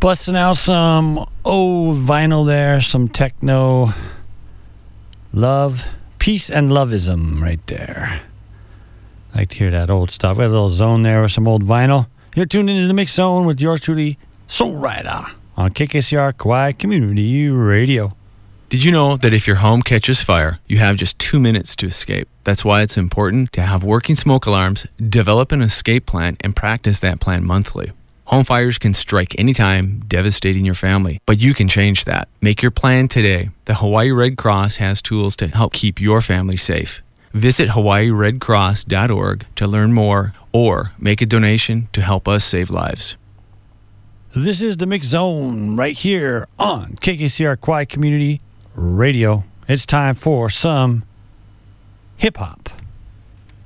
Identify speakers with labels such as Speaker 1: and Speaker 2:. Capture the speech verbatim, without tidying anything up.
Speaker 1: Busting out some old vinyl there, some techno love, peace and loveism right there. Like to hear that old stuff. We had a little zone there with some old vinyl. You're tuned into the Mix Zone with yours truly, Soul Rider, on K K C R Kauai Community Radio.
Speaker 2: Did you know that if your home catches fire, you have just two minutes to escape? That's why it's important to have working smoke alarms, develop an escape plan, and practice that plan monthly. Home fires can strike anytime, devastating your family, but you can change that. Make your plan today. The Hawaii Red Cross has tools to help keep your family safe. Visit hawaii red cross dot org to learn more or make a donation to help us save lives.
Speaker 1: This is the Mix Zone right here on K K C R Kauai Community Radio. It's time for some hip-hop.